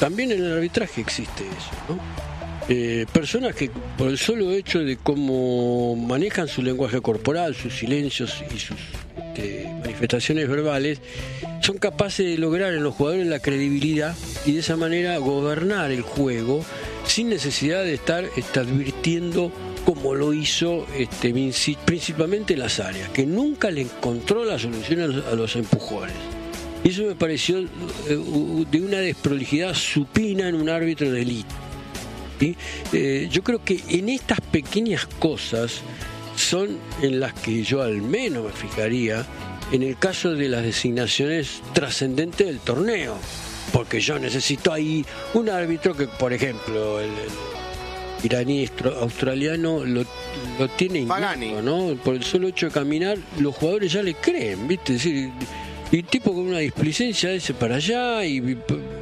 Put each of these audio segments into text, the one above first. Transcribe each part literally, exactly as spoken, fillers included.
también en el arbitraje existe eso, ¿no? Eh, personas que por el solo hecho de cómo manejan su lenguaje corporal, sus silencios y sus este, manifestaciones verbales, son capaces de lograr en los jugadores la credibilidad y de esa manera gobernar el juego sin necesidad de estar este, advirtiendo como lo hizo este, principalmente las áreas, que nunca le encontró la solución a los, a los empujones. Y eso me pareció eh, de una desprolijidad supina en un árbitro de élite. ¿Sí? Eh, yo creo que en estas pequeñas cosas son en las que yo al menos me fijaría en el caso de las designaciones trascendentes del torneo, porque yo necesito ahí un árbitro que, por ejemplo, el, el iraní australiano lo, lo tiene innato, ¿no? Por el solo hecho de caminar, los jugadores ya le creen, ¿viste? Es decir, y tipo con una displicencia ese para allá y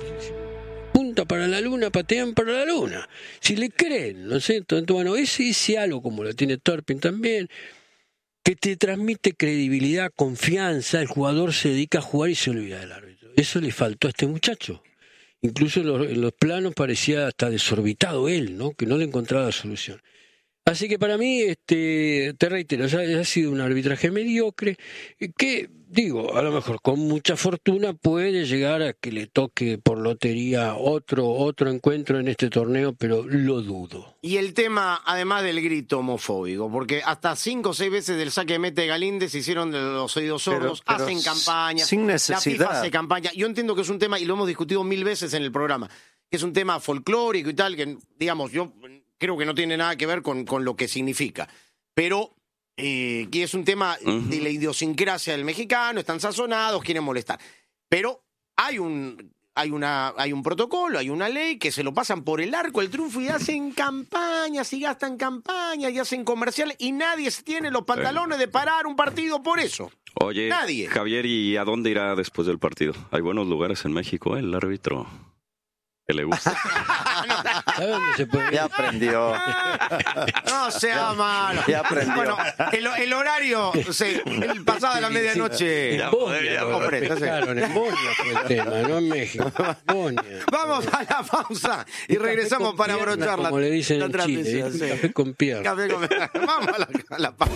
punta para la luna, patean para la luna. Si le creen, ¿no sé? Entonces, bueno, ese, ese algo como lo tiene Turpin también, que te transmite credibilidad, confianza, el jugador se dedica a jugar y se olvida del árbitro. Eso le faltó a este muchacho. Incluso en los, en los planos parecía hasta desorbitado él, ¿no? Que no le encontraba la solución. Así que para mí, este, te reitero, ha, ha sido un arbitraje mediocre, que, digo, a lo mejor con mucha fortuna puede llegar a que le toque por lotería otro, otro encuentro en este torneo, pero lo dudo. Y el tema, además del grito homofóbico, porque hasta cinco o seis veces del saque de meta de Galíndez se hicieron de los oídos sordos, pero, pero hacen campaña, sin necesidad. La FIFA hace campaña. Yo entiendo que es un tema, y lo hemos discutido mil veces en el programa, que es un tema folclórico y tal, que, digamos, yo creo que no tiene nada que ver con, con lo que significa. Pero eh, que es un tema uh-huh. de la idiosincrasia del mexicano, están sazonados, quieren molestar. Pero hay un, hay, una, hay un protocolo, hay una ley que se lo pasan por el arco el triunfo y hacen campañas y gastan campañas y hacen comerciales y nadie tiene los pantalones de parar un partido por eso. Oye, nadie. Javier, ¿y a dónde irá después del partido? Hay buenos lugares en México, ¿eh? El árbitro que le gusta. ¿Sabes dónde se puede? Ya aprendió. No sea malo. Ya aprendió. Bueno, el, el horario, sí, el pasado de la medianoche. En Bonia, en Bonia fue el tema, no en México. Bonia. Vamos a la pausa y regresamos para abrocharla. Como le dicen en Chile, sí. Café con pierna. Café con pierna. Vamos a la, a la pausa.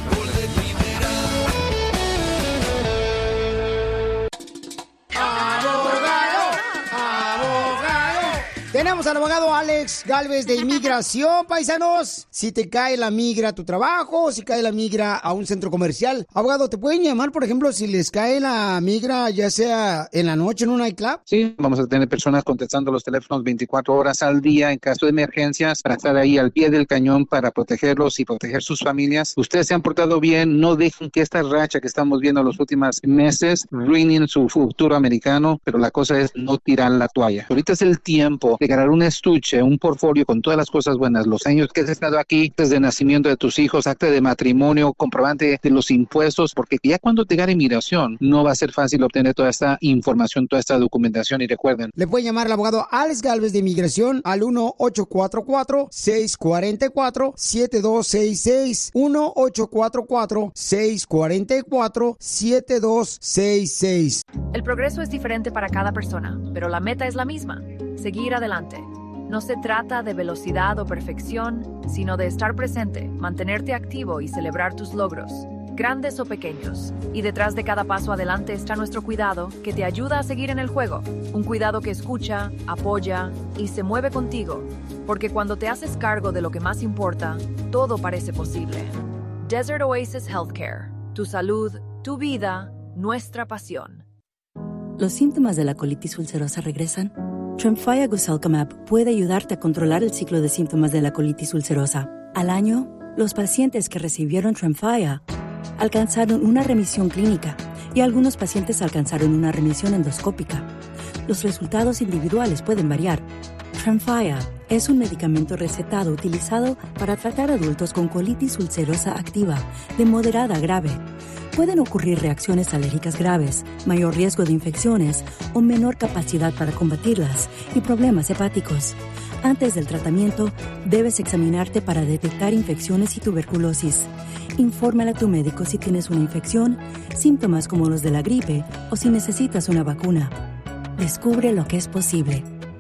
Tenemos al abogado Alex Gálvez de Inmigración, paisanos. Si te cae la migra a tu trabajo, si cae la migra a un centro comercial. Abogado, ¿te pueden llamar, por ejemplo, si les cae la migra, ya sea en la noche en un nightclub? Sí, vamos a tener personas contestando los teléfonos veinticuatro horas al día en caso de emergencias para estar ahí al pie del cañón para protegerlos y proteger sus familias. Ustedes se han portado bien, no dejen que esta racha que estamos viendo en los últimos meses ruinen su futuro americano, pero la cosa es no tirar la toalla. Ahorita es el tiempo de ganar un estuche, un portfolio con todas las cosas buenas, los años que has estado aquí, desde el nacimiento de tus hijos, acta de matrimonio, comprobante de los impuestos, porque ya cuando te gane inmigración no va a ser fácil obtener toda esta información, toda esta documentación. Y recuerden, le pueden llamar al abogado Alex Gálvez de Inmigración al uno ocho cuatro cuatro, seis cuatro cuatro, siete dos seis seis, uno ocho cuatro cuatro, seis cuatro cuatro, siete dos seis seis. El progreso es diferente para cada persona, pero la meta es la misma: seguir adelante. No se trata de velocidad o perfección, sino de estar presente, mantenerte activo y celebrar tus logros, grandes o pequeños. Y detrás de cada paso adelante está nuestro cuidado, que te ayuda a seguir en el juego. Un cuidado que escucha, apoya y se mueve contigo. Porque cuando te haces cargo de lo que más importa, todo parece posible. Desert Oasis Healthcare. Tu salud, tu vida, nuestra pasión. ¿Los síntomas de la colitis ulcerosa regresan? Tremfya Guselkumab puede ayudarte a controlar el ciclo de síntomas de la colitis ulcerosa. Al año, los pacientes que recibieron Tremfya alcanzaron una remisión clínica y algunos pacientes alcanzaron una remisión endoscópica. Los resultados individuales pueden variar. Tremfya es un medicamento recetado utilizado para tratar adultos con colitis ulcerosa activa de moderada a grave. Pueden ocurrir reacciones alérgicas graves, mayor riesgo de infecciones o menor capacidad para combatirlas y problemas hepáticos. Antes del tratamiento, debes examinarte para detectar infecciones y tuberculosis. Infórmale a tu médico si tienes una infección, síntomas como los de la gripe o si necesitas una vacuna. Descubre lo que es posible.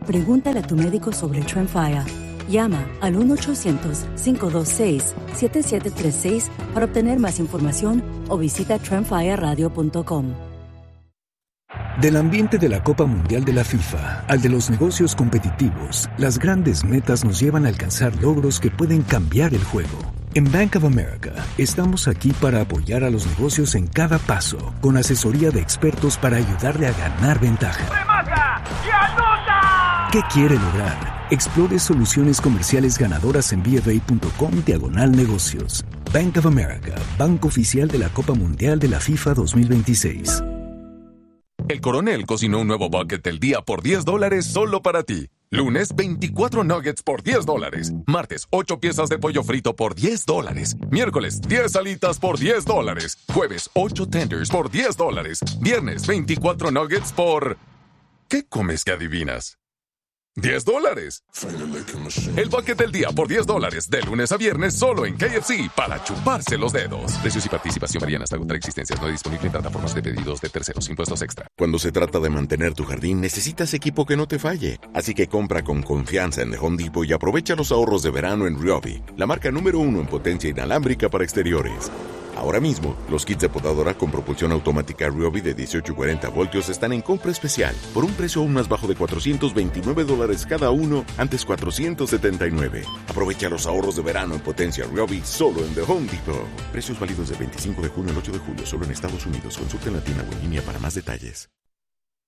Pregúntale a tu médico sobre Tremfya. Llama al uno ochocientos, cinco dos seis, siete siete tres seis para obtener más información o visita tremfya radio punto com. Del ambiente de la Copa Mundial de la FIFA al de los negocios competitivos, las grandes metas nos llevan a alcanzar logros que pueden cambiar el juego. En Bank of America estamos aquí para apoyar a los negocios en cada paso, con asesoría de expertos para ayudarle a ganar ventaja. ¡Remata y anota! ¿Qué quiere lograr? Explore soluciones comerciales ganadoras en b f a punto com diagonal negocios. Bank of America, banco oficial de la Copa Mundial de la FIFA dos mil veintiséis. El Coronel cocinó un nuevo bucket del día por diez dólares solo para ti. Lunes, veinticuatro nuggets por diez dólares. Martes, ocho piezas de pollo frito por diez dólares. Miércoles, diez alitas por diez dólares. Jueves, ocho tenders por diez dólares. Viernes, veinticuatro nuggets por... ¿Qué comes que adivinas? diez dólares. El bucket del día por diez dólares, de lunes a viernes, solo en K F C, para chuparse los dedos. Precios y participación varían hasta agotar existencias. No disponible en plataformas de pedidos de terceros. Impuestos extra. Cuando se trata de mantener tu jardín, necesitas equipo que no te falle. Así que compra con confianza en The Home Depot y aprovecha los ahorros de verano en Ryobi, la marca número uno en potencia inalámbrica para exteriores. Ahora mismo, los kits de podadora con propulsión automática Ryobi de dieciocho y cuarenta voltios están en compra especial por un precio aún más bajo de cuatrocientos veintinueve dólares cada uno, antes cuatrocientos setenta y nueve. Aprovecha los ahorros de verano en potencia Ryobi solo en The Home Depot. Precios válidos del veinticinco de junio al ocho de julio, solo en Estados Unidos. Consulta en la tienda o en línea para más detalles.